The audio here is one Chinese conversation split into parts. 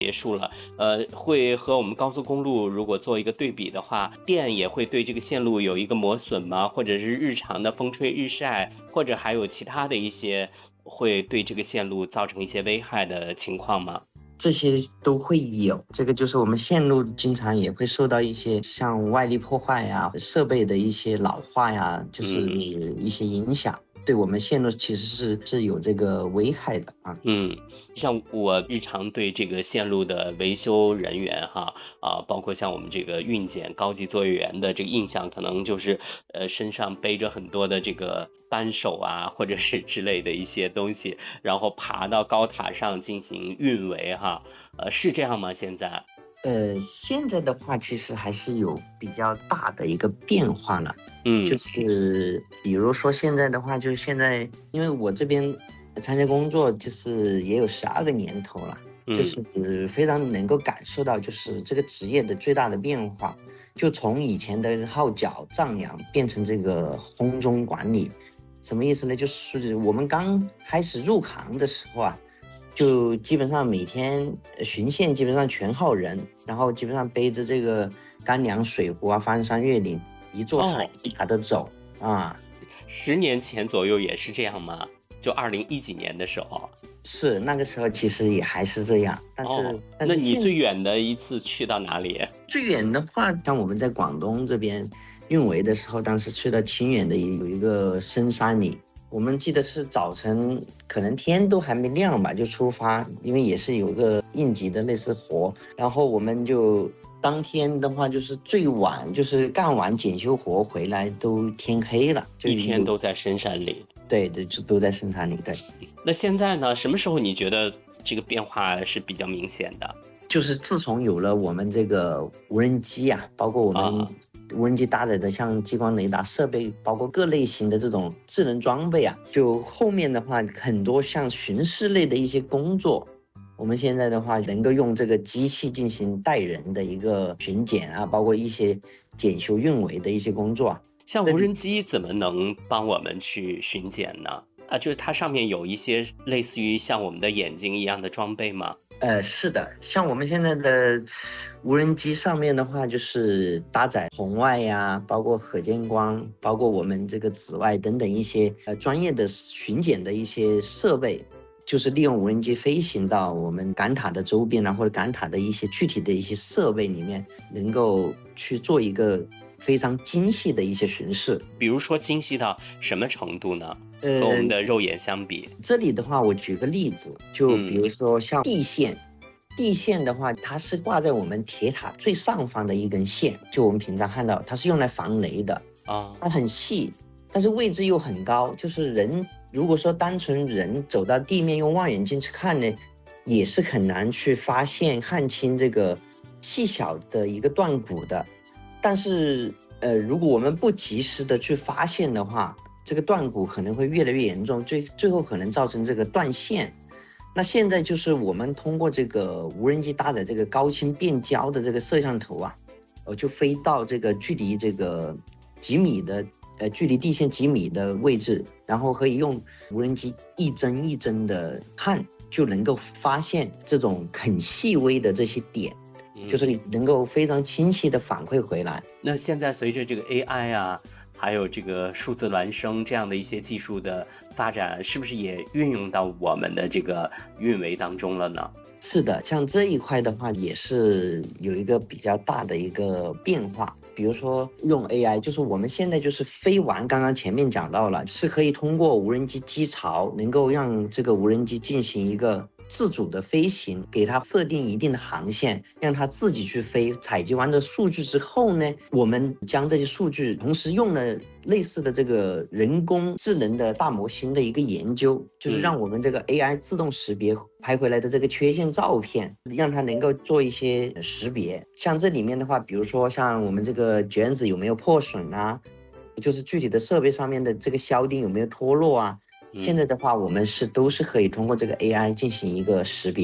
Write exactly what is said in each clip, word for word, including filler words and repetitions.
结束了，呃，会和我们高速公路如果做一个对比的话，电也会对这个线路有一个磨损吗？或者是日常的风吹日晒，或者还有其他的一些会对这个线路造成一些危害的情况吗？ 这些都会有，这个就是我们线路经常也会受到一些像外力破坏呀、设备的一些老化呀，就是一些影响。嗯对我们线路其实是是有这个危害的啊。 嗯，像我日常对这个线路的维修人员哈啊，包括像我们这个运检高级作业员的这个印象，可能就是呃身上背着很多的这个扳手啊，或者是之类的一些东西，然后爬到高塔上进行运维哈，呃，是这样吗？现在？ 呃，现在的话其实还是有比较大的一个变化了。 嗯， 就是比如说现在的话，就是现在因为我这边参加工作就是也有十二个年头了， 嗯就是非常能够感受到就是这个职业的最大的变化，就从以前的号角丈量变成这个轰中管理。什么意思呢？就是我们刚开始入行的时候啊，就基本上每天巡线基本上全靠人，然后基本上背着这个干粮水壶啊，翻山越岭，一座塔一塔的走、哦、啊。 十年前左右也是这样吗？就二零一几年的时候？ 是那个时候其实也还是这样，但是、 哦、 但是那你最远的一次去到哪里？ 最远的话，像我们在广东这边运维的时候，当时去到清远的有一个深山里。我们记得是早晨，可能天都还没亮吧就出发，因为也是有个应急的类似活，然后我们就当天的话就是最晚就是干完检修活回来都天黑了，就一天都在深山里。 对对，就都在深山里。对， 那现在呢？什么时候你觉得这个变化是比较明显的？ 就是自从有了我们这个无人机啊，包括我们无人机搭载的像激光雷达设备，包括各类型的这种智能装备啊，就后面的话很多像巡视类的一些工作，我们现在的话能够用这个机器进行带人的一个巡检啊，包括一些检修运维的一些工作啊。 像无人机怎么能帮我们去巡检呢？啊，就是它上面有一些类似于像我们的眼睛一样的装备吗？ 呃，是的，像我们现在的无人机上面的话，就是搭载红外呀，包括可见光，包括我们这个紫外等等一些呃专业的巡检的一些设备，就是利用无人机飞行到我们赶塔的周边啊，或者赶塔的一些具体的一些设备里面，能够去做一个非常精细的一些巡视。 比如说精细到什么程度呢？和我们的肉眼相比、 呃、这里的话我举个例子，就比如说像地线、嗯、地线的话它是挂在我们铁塔最上方的一根线，就我们平常看到它是用来防雷的啊，它很细，但是位置又很高，就是人如果说单纯人走到地面用望远镜去看呢，也是很难去发现看清这个细小的一个断骨的。但是呃，如果我们不及时的去发现的话，这个断骨可能会越来越严重，最最后可能造成这个断线。那现在就是我们通过这个无人机搭载这个高清变焦的这个摄像头啊，呃，就飞到这个距离这个几米的呃距离地线几米的位置，然后可以用无人机一帧一帧的看，就能够发现这种很细微的这些点。就是能够非常清晰的反馈回来。 那现在随着这个 A I 啊，还有这个数字孪生这样的一些技术的发展，是不是也运用到我们的这个运维当中了呢？ 是的，像这一块的话也是有一个比较大的一个变化。比如说用 A I， 就是我们现在就是飞完，刚刚前面讲到了，是可以通过无人机机槽能够让这个无人机进行一个自主的飞行，给它设定一定的航线，让它自己去飞。采集完的数据之后呢，我们将这些数据同时用了类似的这个人工智能的大模型的一个研究，就是让我们这个 A I 自动识别拍回来的这个缺陷照片，让它能够做一些识别。像这里面的话，比如说像我们这个卷子有没有破损啊，就是具体的设备上面的这个销钉有没有脱落啊，现在的话我们是都是可以通过这个 A I 进行一个识别的。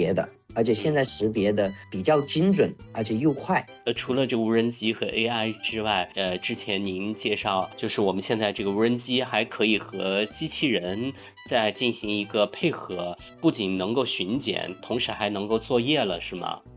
而且现在识别的比较精准，而且又快。 呃，除了这无人机和 A I 之外，呃，之前您介绍就是我们现在这个无人机还可以和机器人再进行一个配合，不仅能够巡检，同时还能够作业了，是吗？